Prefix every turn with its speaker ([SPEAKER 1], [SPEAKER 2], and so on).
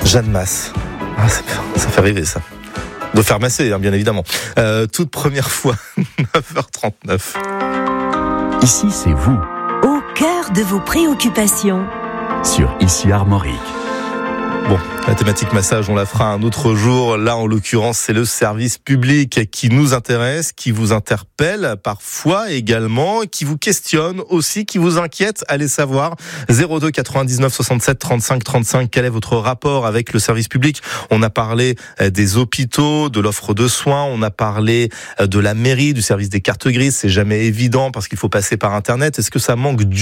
[SPEAKER 1] Jeanne Masse. Ah, ça fait rêver, ça. De faire masser, hein, bien évidemment. Toute première fois, 9h39.
[SPEAKER 2] Ici, c'est vous.
[SPEAKER 3] Au cœur de vos préoccupations.
[SPEAKER 2] Sur Ici Armorique.
[SPEAKER 1] Bon, la thématique massage, on la fera un autre jour. Là, en l'occurrence, c'est le service public qui nous intéresse, qui vous interpelle parfois également, qui vous questionne aussi, qui vous inquiète. Allez savoir, 02 99 67 35 35, quel est votre rapport avec le service public? On a parlé des hôpitaux, de l'offre de soins, on a parlé de la mairie, du service des cartes grises. C'est jamais évident parce qu'il faut passer par Internet. Est-ce que ça manque